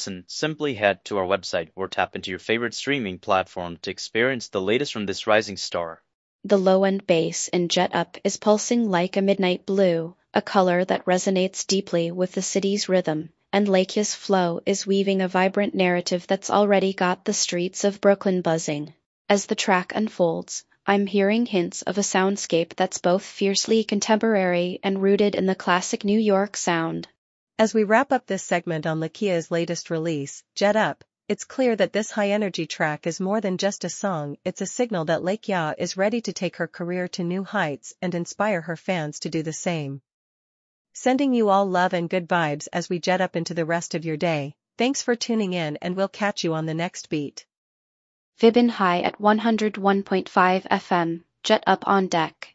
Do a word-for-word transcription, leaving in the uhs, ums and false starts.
listen, simply head to our website or tap into your favorite streaming platform to experience the latest from this rising star. The low-end bass in Jet Up is pulsing like a midnight blue, a color that resonates deeply with the city's rhythm, and Lakia's flow is weaving a vibrant narrative that's already got the streets of Brooklyn buzzing. As the track unfolds, I'm hearing hints of a soundscape that's both fiercely contemporary and rooted in the classic New York sound. As we wrap up this segment on Lakia's latest release, Jet Up, it's clear that this high-energy track is more than just a song, it's a signal that Lakia is ready to take her career to new heights and inspire her fans to do the same. Sending you all love and good vibes as we jet up into the rest of your day. Thanks for tuning in, and we'll catch you on the next beat. Vibin High at one oh one point five F M, Jet Up on deck.